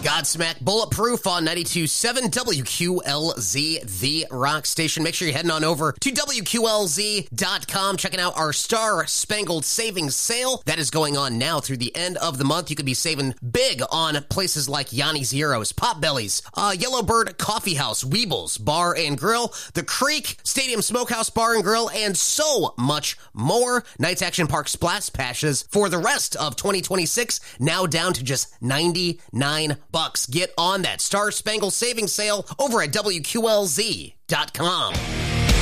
Godsmack Bulletproof on 92.7 WQLZ, the rock station. Make sure you're heading on over to WQLZ.com, checking out our Star Spangled Savings Sale. That is going on now through the end of the month. You could be saving big on places like Yanni's Heroes, Potbelly's, Yellowbird Coffee House, Weebles Bar and Grill, The Creek, Stadium Smokehouse Bar and Grill, and so much more. Knights Action Park splash passes for the rest of 2026, now down to just $99. Get on that Star Spangled Savings Sale over at WQLZ.com.